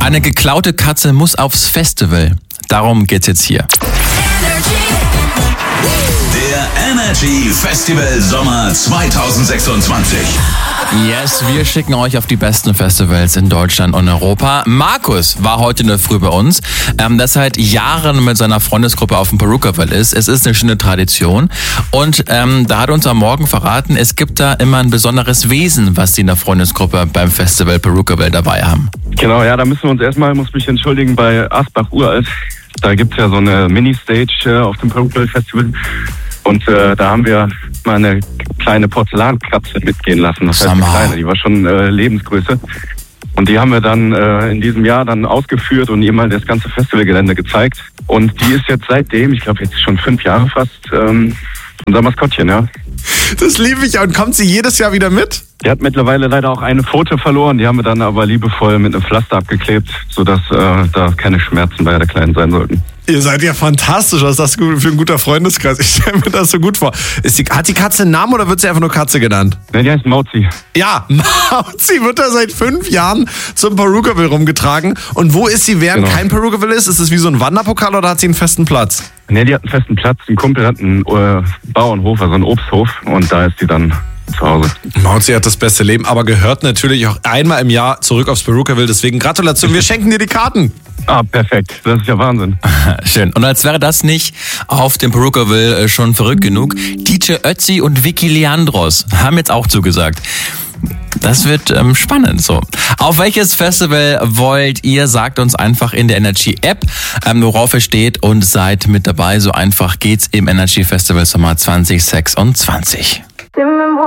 Eine geklaute Katze muss aufs Festival. Darum geht's jetzt hier. Der Energy Festival Sommer 2026. Yes, wir schicken euch auf die besten Festivals in Deutschland und Europa. Markus war heute in der Früh bei uns, der seit Jahren mit seiner Freundesgruppe auf dem Perukaville ist. Es ist eine schöne Tradition und da hat uns am Morgen verraten, es gibt da immer ein besonderes Wesen, was die in der Freundesgruppe beim Festival Perukaville dabei haben. Genau, ja, da müssen wir uns erstmal, muss mich entschuldigen, bei Asbach Uralt. Da gibt's ja so eine Mini-Stage auf dem Perukaville Festival. Und da haben wir mal eine kleine Porzellankatze mitgehen lassen. Das heißt, eine kleine, die war schon Lebensgröße. Und die haben wir dann in diesem Jahr dann ausgeführt und ihr mal das ganze Festivalgelände gezeigt. Und die ist jetzt seitdem, ich glaube jetzt schon 5 Jahre fast, unser Maskottchen, ja. Das liebe ich. Und kommt sie jedes Jahr wieder mit? Die hat mittlerweile leider auch eine Pfote verloren. Die haben wir dann aber liebevoll mit einem Pflaster abgeklebt, sodass da keine Schmerzen bei der Kleinen sein sollten. Ihr seid ja fantastisch. Was ist das für ein guter Freundeskreis? Ich stelle mir das so gut vor. Hat die Katze einen Namen oder wird sie einfach nur Katze genannt? Ne, die heißt Mauzi. Ja, Mauzi wird da seit 5 Jahren zum Perukaville rumgetragen. Und wo ist sie, während kein Perukaville ist? Ist es wie so ein Wanderpokal oder hat sie einen festen Platz? Ne, die hat einen festen Platz. Ein Kumpel hat einen Bauernhof, also einen Obsthof. Und da ist sie dann zu Hause. Mauzi hat das beste Leben, aber gehört natürlich auch einmal im Jahr zurück aufs Perukaville. Deswegen Gratulation, wir schenken dir die Karten. Ah, perfekt. Das ist ja Wahnsinn. Schön. Und als wäre das nicht auf dem Perukaville schon verrückt genug, DJ Ötzi und Vicky Leandros haben jetzt auch zugesagt. Das wird spannend so. Auf welches Festival wollt ihr? Sagt uns einfach in der Energy App, worauf ihr steht und seid mit dabei. So einfach geht's im Energy Festival Sommer 2026.